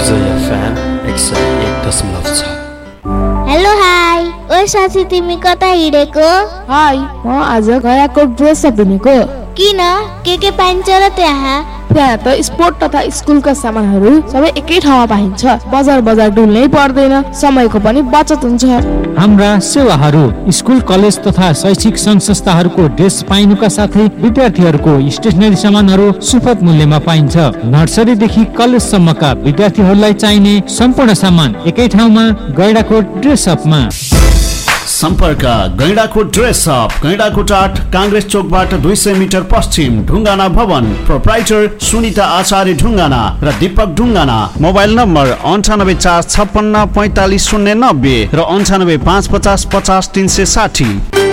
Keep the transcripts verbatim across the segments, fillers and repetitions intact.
विजय FM एक सय एक दशमलव छ। हेलो हाई, ओ साथी तिमी कता हिँडेको? हाई, म आज गयाको ड्रेस किनेको। किन? के के पाइन्छ र त्यहाँ? त्यहाँ त स्पोर्ट तथा स्कुलका सामानहरू सबै एकै ठाउँमा पाइन्छ। बजार बजार डुल्नै पर्दैन, समयको पनि बचत हुन्छ। हाम्रा सेवाहरू स्कुल कलेज तथा शैक्षिक संघ संस्थाहरूको ड्रेस पाइनुका साथै विद्यार्थीहरूको स्टेसनरी सामानहरू सुपथ मूल्यमा पाइन्छ। नर्सरीदेखि कलेजसम्मका विद्यार्थीहरूलाई चाहिने सम्पूर्ण सामान एकै ठाउँमा गैंडाकोट ड्रेस अपमा। सम्पर्क गैंडाकोट ड्रेस अप, गैंडाकोट आठ, कांग्रेस चोकबाट दुई सय मिटर पश्चिम, ढुङ्गाना भवन। प्रोप्राइटर सुनिता आचार्य ढुङ्गाना र दीपक ढुङ्गाना। मोबाइल नम्बर अन्ठानब्बे चार छप्पन्न पैँतालिस शून्य नब्बे र अन्ठानब्बे पाँच पचास पचास तिन सय साठी।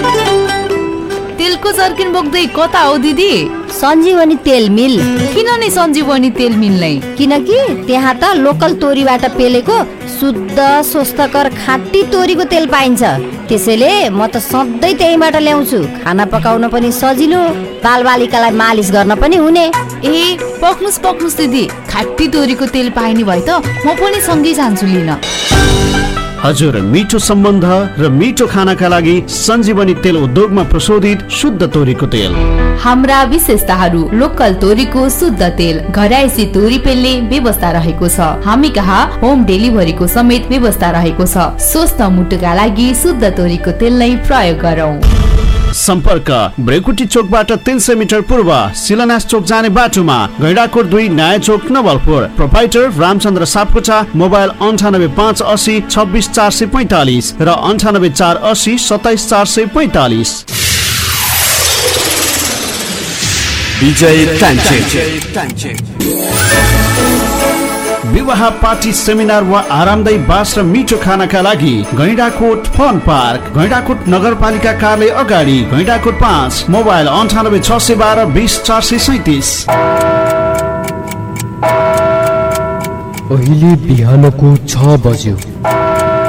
तेलको जर्किन बोक्दै कता हो दिदी? सञ्जीवनी तेल मिल। किन नि सञ्जीवनी तेल मिल नै? किनकि त्यहाँ त लोकल तोरीबाट पेलेको शुद्ध स्वस्थकर खाँटी तोरीको तेल पाइन्छ। त्यसैले म त सधैँ त्यहीबाट ल्याउँछु। खाना पकाउन पनि सजिलो, बालबालिकालाई मालिस गर्न पनि हुने। ए पक्नुस् पक्नुस् दिदी, खाँटी तोरीको तेल पाइने भए त म पनि सँगै जान्छु लिन। हजुर, मिठो सम्बन्ध र मिठो खानाका लागि सञ्जीवनी तेल उद्योगमा प्रशोधित शुद्ध तोरीको तेल। हाम्रा विशेषताहरू: लोकल तोरीको शुद्ध तेल, घरायसी तोरी पेल्ने व्यवस्था रहेको छ। हामी कहाँ होम डेलिभरीको समेत व्यवस्था रहेको छ। स्वस्थ मुटुका लागि शुद्ध तोरीको तेल नै प्रयोग गरौँ। सम्पर्क ब्रेकुटी चोकबाट तीन सय मिटर पूर्व, शिलान्यास चोक जाने बाटोमा, गैंडाकोट दुई, नयाँ चोक नवलपुर। प्रोप्राइटर रामचन्द्र सापकोटा। मोबाइल अन्ठानब्बे पाँच असी छब्बिस चार सय पैँतालिस र अन्ठानब्बे चार असी सत्ताइस चार सय पैँतालिस। विजय टाइम। विवाह, पार्टी, सेमिनार वा आरामदायी बास र मिठो खानाका लागि गैंडाकोट फन पार्क, गैंडाकोट नगरपालिका कार्यालय अगाडि, गैंडाकोट पाँच। मोबाइल अन्ठानब्बे छ सय बाह्र बिस चार सय सैतिस। अहिले बिहानको छ बज्यो।